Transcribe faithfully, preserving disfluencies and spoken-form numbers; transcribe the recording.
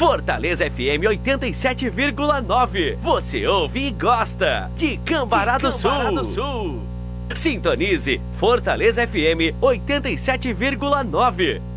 Fortaleza F M oitenta e sete vírgula nove. Você ouve e gosta de Cambará do Sul. Sul. Sintonize Fortaleza F M oitenta e sete vírgula nove.